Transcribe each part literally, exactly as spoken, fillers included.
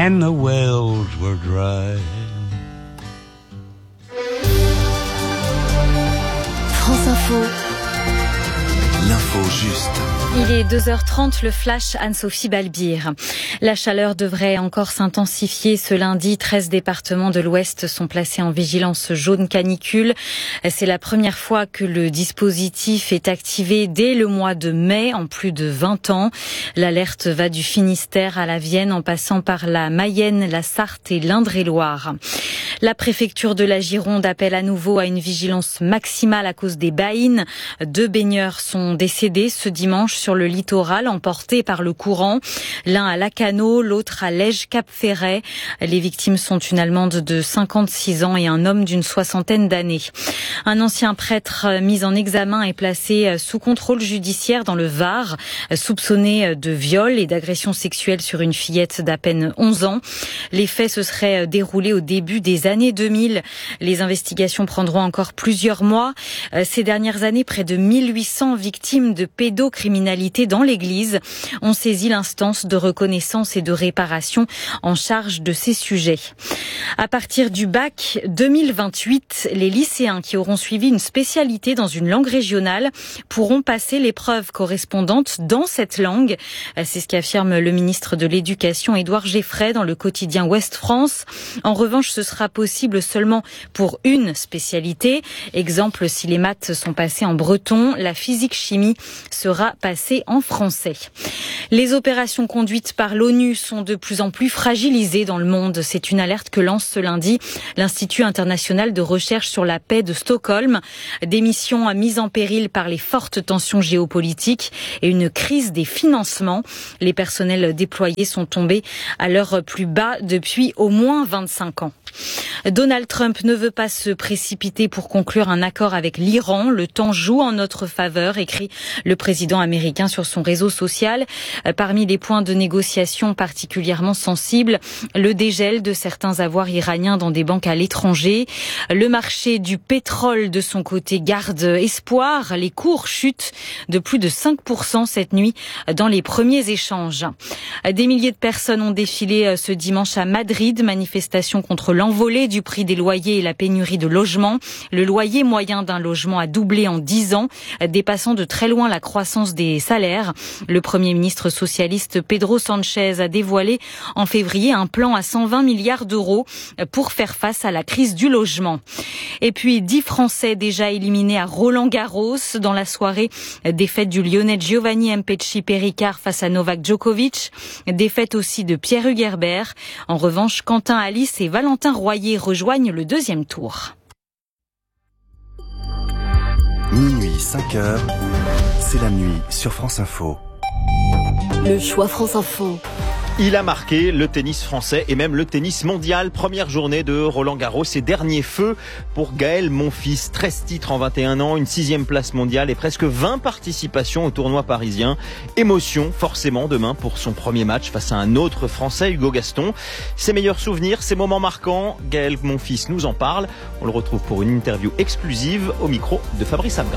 and the wells were dry. France Info. L'info juste. Il est deux heures trente, le flash Anne-Sophie Balbir. La chaleur devrait encore s'intensifier ce lundi. treize départements de l'Ouest sont placés en vigilance jaune canicule. C'est la première fois que le dispositif est activé dès le mois de mai en plus de vingt ans. L'alerte va du Finistère à la Vienne en passant par la Mayenne, la Sarthe et l'Indre-et-Loire. La préfecture de la Gironde appelle à nouveau à une vigilance maximale à cause des baïnes. Deux baigneurs sont décédés ce dimanche sur le littoral, emportés par le courant. L'un à Lacanau, l'autre à Lège-Cap-Ferret. Les victimes sont une Allemande de cinquante-six ans et un homme d'une soixantaine d'années. Un ancien prêtre mis en examen est placé sous contrôle judiciaire dans le Var, soupçonné de viol et d'agression sexuelle sur une fillette d'à peine onze ans. Les faits se seraient déroulés au début des années deux mille. Les investigations prendront encore plusieurs mois. Ces dernières années, près de mille huit cents victimes de pédocriminalité dans l'Église ont saisi l'instance de reconnaissance et de réparation en charge de ces sujets. À partir du bac deux mille vingt-huit, les lycéens qui auront suivi une spécialité dans une langue régionale pourront passer l'épreuve correspondante dans cette langue. C'est ce qu'affirme le ministre de l'Éducation, Édouard Geffray, dans le quotidien Ouest France. En revanche, ce sera possible seulement pour une spécialité. Exemple, si les maths sont passées en breton, la physique-chimie sera passée en français. Les opérations conduites par l'ONU sont de plus en plus fragilisées dans le monde. C'est une alerte que lance ce lundi l'Institut international de recherche sur la paix de Stockholm. Des missions mises en péril par les fortes tensions géopolitiques et une crise des financements. Les personnels déployés sont tombés à leur plus bas depuis au moins vingt-cinq ans. Donald Trump ne veut pas se précipiter pour conclure un accord avec l'Iran. Le temps joue en notre faveur, écrit le président américain sur son réseau social. Parmi les points de négociation particulièrement sensibles, le dégel de certains avoirs iraniens dans des banques à l'étranger. Le marché du pétrole, de son côté, garde espoir. Les cours chutent de plus de cinq pour cent cette nuit dans les premiers échanges. Des milliers de personnes ont défilé ce dimanche à Madrid. Manifestation contre l'envolée du prix des loyers et la pénurie de logements. Le loyer moyen d'un logement a doublé en dix ans, dépassant de très loin la croissance des salaires. Le Premier ministre socialiste Pedro Sánchez a dévoilé en février un plan à cent vingt milliards d'euros pour faire face à la crise du logement. Et puis, dix Français déjà éliminés à Roland-Garros. Dans la soirée, défaite du Lyonnais Giovanni Mpetshi Péricard face à Novak Djokovic. Défaite aussi de Pierre Hugerbert. En revanche, Quentin Alice et Valentin Royer rejoignent le deuxième tour. Minuit, cinq heures, c'est la nuit sur France Info. Le choix France Info. Il a marqué le tennis français et même le tennis mondial. Première journée de Roland-Garros et dernier feu pour Gaël Monfils. treize titres en vingt et un ans, une sixième place mondiale et presque vingt participations au tournoi parisien. Émotion forcément demain pour son premier match face à un autre Français, Hugo Gaston. Ses meilleurs souvenirs, ses moments marquants, Gaël Monfils nous en parle. On le retrouve pour une interview exclusive au micro de Fabrice Abgral.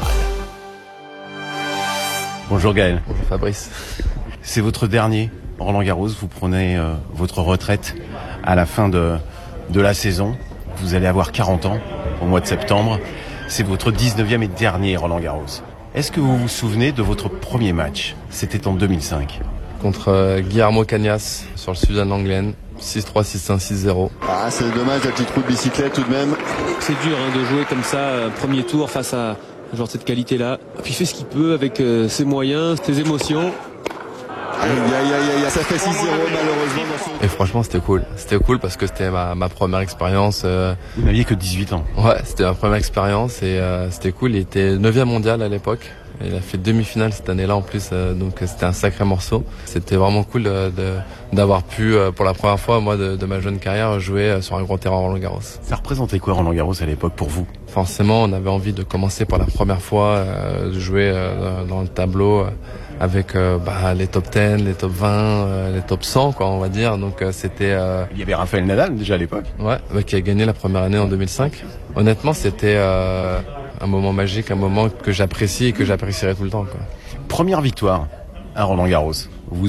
Bonjour Gaël. Bonjour Fabrice. C'est votre dernier Roland-Garros, vous prenez euh, votre retraite à la fin de, de la saison. Vous allez avoir quarante ans au mois de septembre. C'est votre dix-neuvième et dernier Roland-Garros. Est-ce que vous vous souvenez de votre premier match ? C'était en deux mille cinq. Contre euh, Guillermo Cañas sur le Suzanne Lenglen. six trois, six un, six zéro. Ah, c'est dommage, la petite roue de bicyclette tout de même. C'est dur hein, de jouer comme ça, euh, premier tour face à un joueur de cette qualité-là. Puis il fait ce qu'il peut avec euh, ses moyens, ses émotions. Aïe, aïe, aïe, aïe, ça fait six zéro malheureusement. Et franchement, c'était cool. C'était cool parce que c'était ma, ma première expérience. Euh... Vous n'aviez que dix-huit ans. Ouais, c'était ma première expérience et euh, c'était cool. Il était neuvième mondial à l'époque. Il a fait demi-finale cette année-là en plus, euh, donc c'était un sacré morceau. C'était vraiment cool euh, de, d'avoir pu, euh, pour la première fois, moi, de, de ma jeune carrière, jouer euh, sur un grand terrain Roland-Garros. Ça représentait quoi Roland-Garros à l'époque pour vous ? Forcément, on avait envie de commencer pour la première fois, euh, de jouer euh, dans le tableau euh, avec euh, bah, les top dix, les top vingt, euh, les top cent, quoi, on va dire. Donc euh, c'était. Euh... Il y avait Rafael Nadal déjà à l'époque. Ouais, bah, qui a gagné la première année en deux mille cinq. Honnêtement, c'était euh, un moment magique, un moment que j'apprécie et que j'apprécierai tout le temps, quoi. Première victoire à Roland-Garros. Vous vous en souvenez ?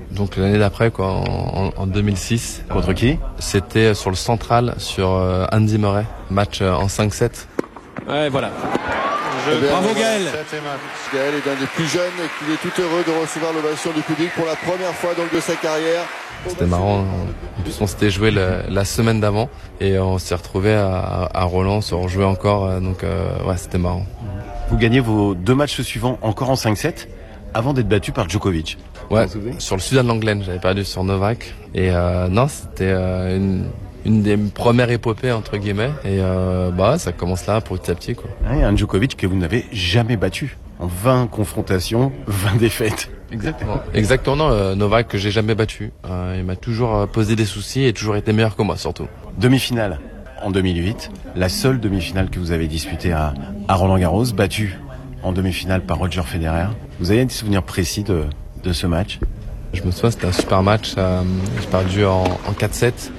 Donc l'année d'après, quoi, en, en deux mille six. Contre qui ? C'était sur le central, sur euh, Andy Murray, match euh, en cinq sept. Ouais, voilà. Je... Eh bien, Bravo Gaël. Gaël est l'un des plus jeunes et qu'il est tout heureux de recevoir l'ovation du public pour la première fois donc de sa carrière. C'était marrant. En plus, on s'était joué le, la semaine d'avant et on s'est retrouvé à, à Roland, on se rejouait encore. Donc euh, ouais, c'était marrant. Vous gagnez vos deux matchs suivants encore en cinq sept avant d'être battu par Djokovic. Ouais, sur le Suzanne Lenglen, j'avais perdu sur Novak. Et euh, non, c'était euh, une, une des premières épopées, entre guillemets. Et euh, bah, ça commence là, petit à petit, quoi. Ouais, un Djokovic que vous n'avez jamais battu. En vingt confrontations, vingt défaites. Exactement. Exactement, non, euh, Novak que j'ai jamais battu. Euh, il m'a toujours euh, posé des soucis et toujours été meilleur que moi, surtout. Demi-finale en deux mille huit, la seule demi-finale que vous avez disputée à, à Roland-Garros, battue en demi-finale par Roger Federer. Vous avez des souvenirs précis de, de ce match ? Je me souviens, c'était un super match. Euh, j'ai perdu en, en quatre sept.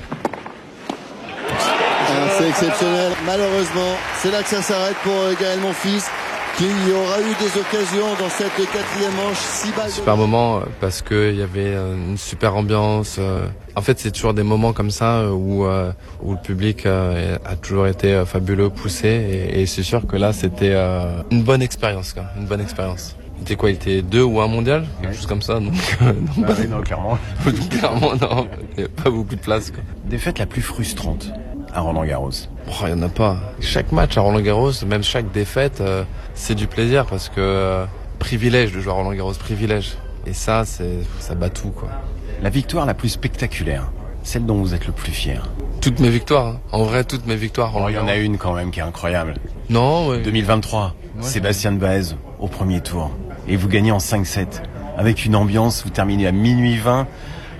Ah, c'est exceptionnel. Malheureusement, c'est là que ça s'arrête pour Gaël Monfils, qui aura eu des occasions dans cette quatrième manche. Six balles. Super moment parce que il y avait une super ambiance. En fait, c'est toujours des moments comme ça où où le public a toujours été fabuleux, poussé, et, et c'est sûr que là, c'était une bonne expérience, quoi. Une bonne expérience. Il était quoi ? Il était deux ou un mondial, quelque chose comme ça. Donc, donc bah, non, clairement. clairement, non, il n'y a pas beaucoup de place, quoi. Défaite la plus frustrante à Roland-Garros. Oh, il n'y en a pas. Chaque match à Roland-Garros, même chaque défaite, euh, c'est du plaisir parce que euh, privilège de jouer à Roland-Garros, privilège. Et ça, c'est, ça bat tout, quoi. La victoire la plus spectaculaire, celle dont vous êtes le plus fier. Toutes mes victoires, hein. En vrai, toutes mes victoires. Oh, il y en a une quand même qui est incroyable. Non, ouais. deux mille vingt-trois, ouais. Sébastien Baez au premier tour. Et vous gagnez en cinq sept. Avec une ambiance, vous terminez à minuit vingt